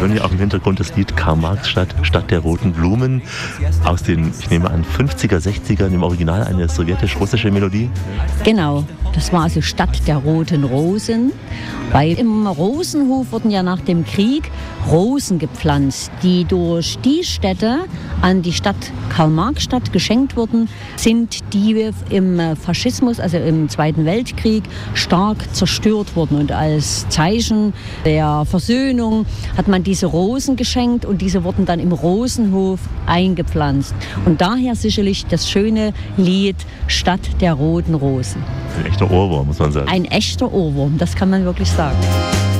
hören ja auch im Hintergrund das Lied Karl-Marx-Stadt, Stadt der roten Blumen aus den, ich nehme an, 50er, 60ern, im Original eine sowjetisch-russische Melodie. Genau, das war also Stadt der roten Rosen, weil im Rosenhof wurden ja nach dem Krieg Rosen gepflanzt, die durch die Städte an die Stadt Karl-Marx-Stadt geschenkt wurden, sind die im Faschismus, also im Zweiten Weltkrieg, stark zerstört wurden. Und als Zeichen der Versöhnung hat man diese Rosen geschenkt und diese wurden dann im Rosenhof eingepflanzt. Und daher sicherlich das schöne Lied Stadt der roten Rosen. Ein echter Ohrwurm, muss man sagen. Ein echter Ohrwurm, das kann man wirklich sagen.